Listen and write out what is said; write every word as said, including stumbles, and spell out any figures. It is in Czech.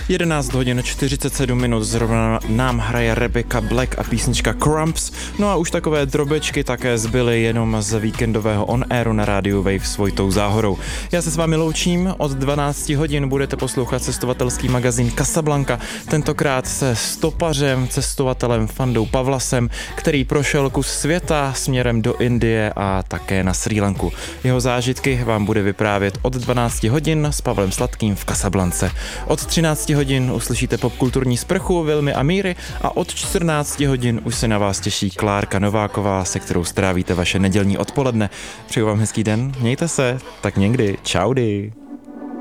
jedenáct hodin čtyřicet sedm minut, zrovna nám hraje Rebecca Black a písnička Crumbs. No a už takové drobečky také zbyly jenom z víkendového on-airu na rádiu Wave s Vojtou Záhorou. Já se s vámi loučím, od dvanácti hodin budete poslouchat cestovatelský magazín Casablanca, tentokrát se stopařem, cestovatelem Fandou Pavlasem, který prošel kus světa směrem do Indie a také na Srí Lanku. Jeho zážitky vám bude vyprávět od dvanácti hodin s Pavlem Sladkým v Casablance. Od třinácti hodin uslyšíte popkulturní sprchu Vilmy a Míry a od čtrnácti hodin už se na vás těší Klárka Nováková, se kterou strávíte vaše nedělní odpoledne. Přeju vám hezký den, mějte se, tak někdy, čaudy.